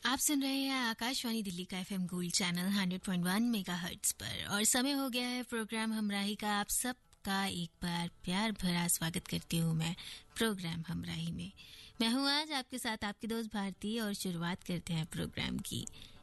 आप सुन रहे हैं आकाशवाणी दिल्ली का एफएम गोल्ड चैनल 100.1 मेगाहर्ट्ज पर और समय हो गया है प्रोग्राम हमराही का। आप सबका एक बार प्यार भरा स्वागत करती हूँ मैं प्रोग्राम हमराही में। मैं हूँ आज आपके साथ आपकी दोस्त भारती और शुरुआत करते हैं प्रोग्राम की।